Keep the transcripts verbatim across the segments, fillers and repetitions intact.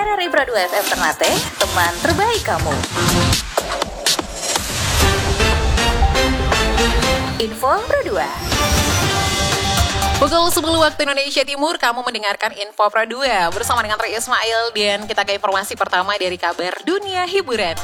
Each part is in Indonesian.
R R I Pro dua F M Ternate, teman terbaik kamu. Info Pro dua. Pukul sepuluh waktu Indonesia Timur, kamu mendengarkan Info Pro dua bersama dengan Tri Ismail, dan kita ke informasi pertama dari kabar dunia hiburan.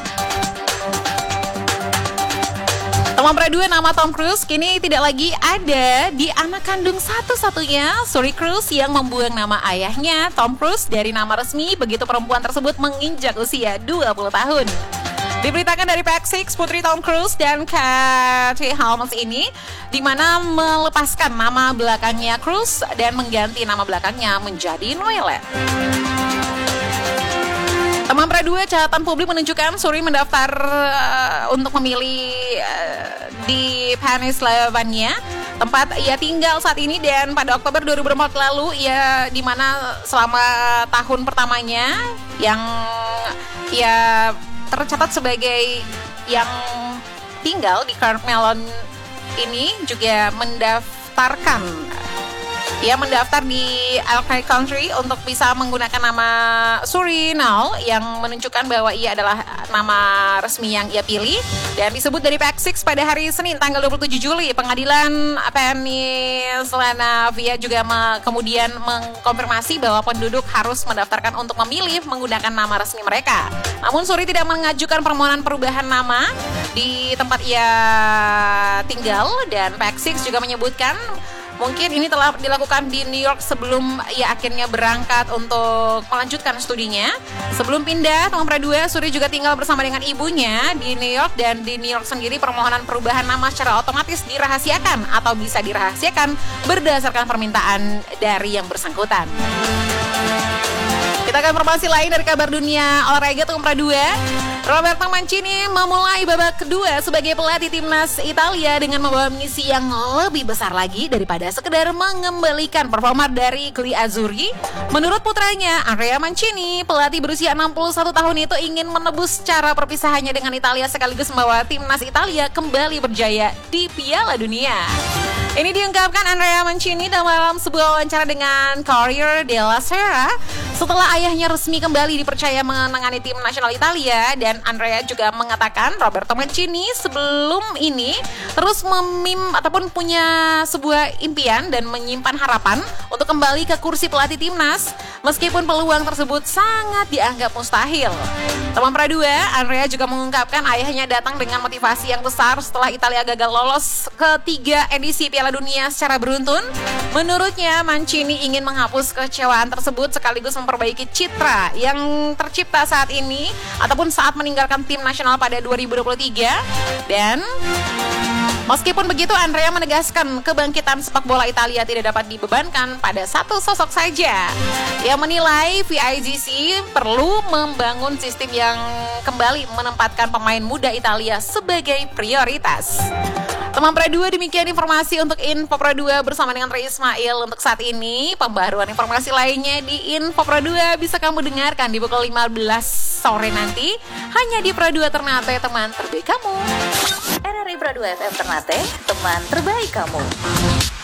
Teman Pro dua, nama Tom Cruise kini tidak lagi ada di anak kandung satu-satunya, Suri Cruise, yang membuang nama ayahnya Tom Cruise dari nama resmi begitu perempuan tersebut menginjak usia dua puluh tahun. Diberitakan dari Pack Six, putri Tom Cruise dan Katie Holmes ini di mana melepaskan nama belakangnya Cruise dan mengganti nama belakangnya menjadi Noelle. Teman Pro dua, catatan publik menunjukkan Suri mendaftar uh, untuk memilih uh, di Pennsylvania, tempat ia tinggal saat ini, dan pada Oktober dua ribu empat lalu ia di mana selama tahun pertamanya yang ia tercatat sebagai yang tinggal di Carmel ini juga mendaftarkan Ia mendaftar di Elkhart Country untuk bisa menggunakan nama Surinal yang menunjukkan bahwa ia adalah nama resmi yang ia pilih, dan disebut dari Pack Six pada hari Senin tanggal dua puluh tujuh Juli. Pengadilan Pennsylvania juga me- kemudian mengkonfirmasi bahwa penduduk harus mendaftarkan untuk memilih menggunakan nama resmi mereka. Namun Suri tidak mengajukan permohonan perubahan nama di tempat ia tinggal, dan Pack Six juga menyebutkan mungkin ini telah dilakukan di New York sebelum ia akhirnya berangkat untuk melanjutkan studinya. Sebelum pindah, teman Pro dua, Suri juga tinggal bersama dengan ibunya di New York, dan di New York sendiri permohonan perubahan nama secara otomatis dirahasiakan atau bisa dirahasiakan berdasarkan permintaan dari yang bersangkutan. Kita ke informasi lain dari kabar dunia olahraga, teman Pro dua. Roberto Mancini memulai babak kedua sebagai pelatih timnas Italia dengan membawa misi yang lebih besar lagi daripada sekedar mengembalikan performa dari Gli Azzurri. Menurut putranya, Andrea Mancini, pelatih berusia enam puluh satu tahun itu ingin menebus cara perpisahannya dengan Italia sekaligus membawa timnas Italia kembali berjaya di Piala Dunia. Ini diungkapkan Andrea Mancini dalam sebuah wawancara dengan Corriere della Sera setelah ayahnya resmi kembali dipercaya menangani tim nasional Italia. Dan Andrea juga mengatakan Roberto Mancini sebelum ini terus memim ataupun punya sebuah impian dan menyimpan harapan untuk kembali ke kursi pelatih timnas meskipun peluang tersebut sangat dianggap mustahil. Teman Pro dua, Andrea juga mengungkapkan ayahnya datang dengan motivasi yang besar setelah Italia gagal lolos ketiga edisi Piala Dunia secara beruntun. Menurutnya, Mancini ingin menghapus kekecewaan tersebut sekaligus memperbaiki citra yang tercipta saat ini ataupun saat meninggalkan tim nasional pada dua ribu dua puluh tiga. Dan meskipun begitu, Andrea menegaskan kebangkitan sepak bola Italia tidak dapat dibebankan pada satu sosok saja. Ia menilai V I G C perlu membangun sistem yang kembali menempatkan pemain muda Italia sebagai prioritas. Teman Pro dua, demikian informasi untuk Info Pro dua bersama dengan Tri Ismail untuk saat ini. Pembaruan informasi lainnya di Info Pro dua bisa kamu dengarkan di pukul lima belas sore nanti hanya di Pro dua Ternate, teman terbaik kamu. R R I Pro dua F M Ternate, teman terbaik kamu.